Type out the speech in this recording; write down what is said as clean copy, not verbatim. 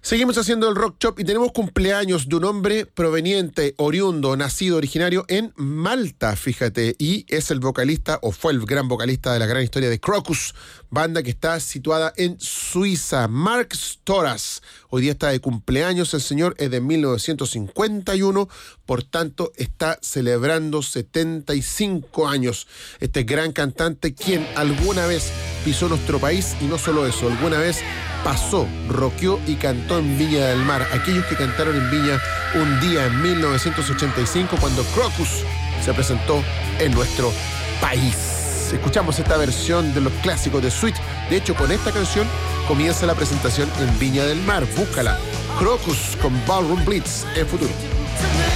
Seguimos haciendo el Rock Shop y tenemos cumpleaños de un hombre proveniente, oriundo, nacido, originario en Malta, fíjate, y es el vocalista, o fue el gran vocalista de la gran historia de Crocus, banda que está situada en Suiza. Mark Storas, hoy día está de cumpleaños, el señor es de 1951, por tanto está celebrando 75 años. Este gran cantante, quien alguna vez pisó nuestro país, y no solo eso, alguna vez pasó, rockeó y cantó en Viña del Mar. Aquellos que cantaron en Viña un día en 1985 cuando Crocus se presentó en nuestro país. Escuchamos esta versión de los clásicos de Sweet. De hecho, con esta canción comienza la presentación en Viña del Mar. Búscala. Crocus con Ballroom Blitz en Futuro.